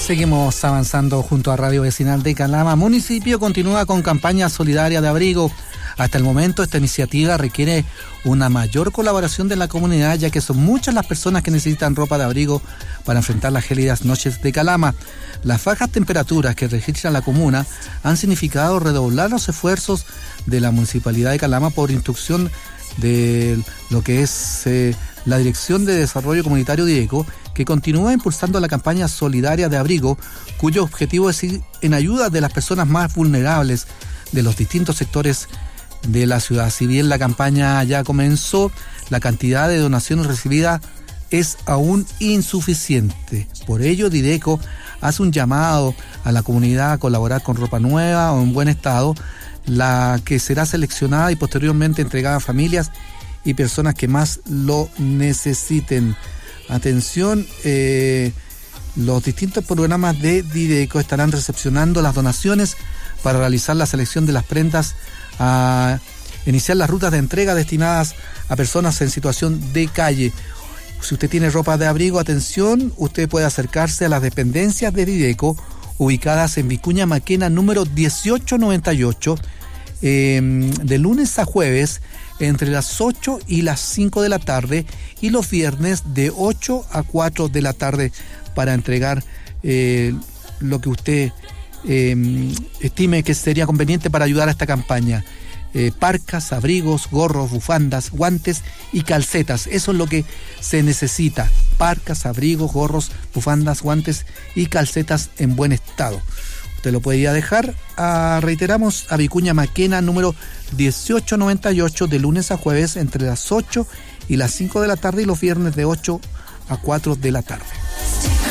Seguimos avanzando junto a Radio Vecinal de Calama. Municipio continúa con campaña solidaria de abrigo. Hasta el momento esta iniciativa requiere una mayor colaboración de la comunidad, ya que son muchas las personas que necesitan ropa de abrigo para enfrentar las gélidas noches de Calama. Las bajas temperaturas que registra la comuna han significado redoblar los esfuerzos de la Municipalidad de Calama por instrucción de lo que es la Dirección de Desarrollo Comunitario DIDECO, que continúa impulsando la campaña solidaria de abrigo, cuyo objetivo es ir en ayuda de las personas más vulnerables de los distintos sectores de la ciudad. Si bien la campaña ya comenzó, la cantidad de donaciones recibidas es aún insuficiente. Por ello, DIDECO hace un llamado a la comunidad a colaborar con ropa nueva o en buen estado, la que será seleccionada y posteriormente entregada a familias y personas que más lo necesiten. Atención, los distintos programas de DIDECO estarán recepcionando las donaciones para realizar la selección de las prendas, a iniciar las rutas de entrega destinadas a personas en situación de calle. Si usted tiene ropa de abrigo, atención, usted puede acercarse a las dependencias de DIDECO ubicadas en Vicuña Maquena número 1898, de lunes a jueves entre las 8 y las 5 de la tarde y los viernes de 8 a 4 de la tarde para entregar lo que usted estime que sería conveniente para ayudar a esta campaña. Parcas, abrigos, gorros, bufandas, guantes y calcetas. Eso es lo que se necesita. Parcas, abrigos, gorros, bufandas, guantes y calcetas en buen estado. Usted lo podría dejar, reiteramos, a Vicuña Maquena número 1898 de lunes a jueves entre las 8 y las 5 de la tarde y los viernes de 8 a 4 de la tarde.